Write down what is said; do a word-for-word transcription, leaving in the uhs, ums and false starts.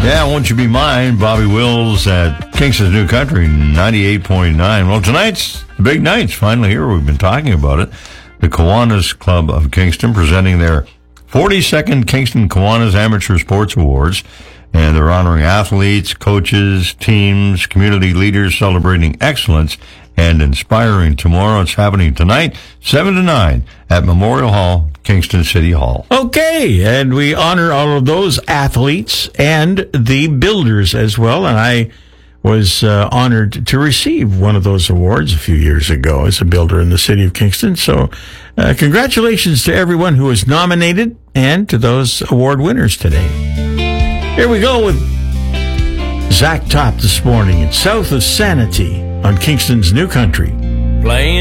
Yeah, Won't You Be Mine, Bobby Wills at Kingston's New Country, ninety-eight point nine. Well, tonight's the big night's finally here. We've been talking about it. The Kiwanis Club of Kingston presenting their forty-second Kingston Kiwanis Amateur Sports Awards. And they're honoring athletes, coaches, teams, community leaders, celebrating excellence and inspiring tomorrow. It's happening tonight, seven to nine, at Memorial Hall, Kingston City Hall. Okay, and we honor all of those athletes and the builders as well. And I was uh, honored to receive one of those awards a few years ago as a builder in the city of Kingston. So uh, congratulations to everyone who was nominated and to those award winners today. Here we go with Zach Top this morning. It's South of Sanity on Kingston's New Country. Playing